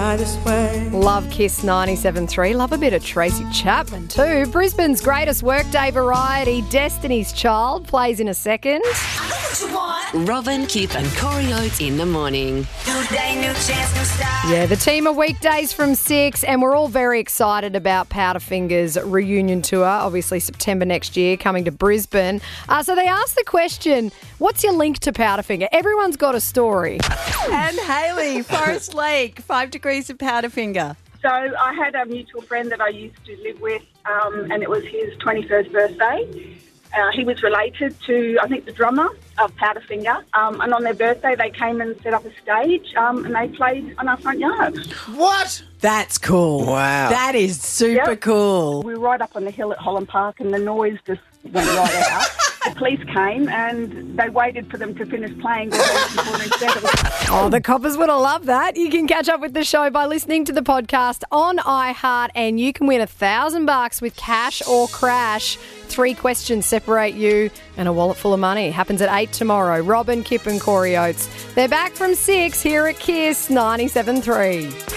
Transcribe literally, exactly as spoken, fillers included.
slightest way. Love Kiss ninety-seven point three. Love a bit of Tracy Chapman too. Brisbane's greatest workday variety, Destiny's Child, plays in a second. Robin, Kip and Corey Oates in the morning. New day, new chance, new start. Yeah, the team are weekdays from six, and we're all very excited about Powderfinger's reunion tour, obviously September next year, coming to Brisbane. Uh, so they asked the question, what's your link to Powderfinger? Everyone's got a story. And Hayley, Forest Lake, five degrees of Powderfinger. So I had a mutual friend that I used to live with, um, and it was his twenty-first birthday. Uh, he was related to, I think, the drummer of Powderfinger. Um, and on their birthday, they came and set up a stage, um, and they played on our front yard. What? That's cool. Wow. That is super Yep. cool. We were right up on the hill at Holland Park, and the noise just went right out. The police came, and they waited for them to finish playing before they said it was. Oh, the coppers would have loved that. You can catch up with the show by listening to the podcast on iHeart, and you can win a thousand bucks with cash or crash. Three questions separate you and a wallet full of money. Happens at eight tomorrow. Robin, Kip and Corey Oates. They're back from six here at Kiss ninety-seven point three.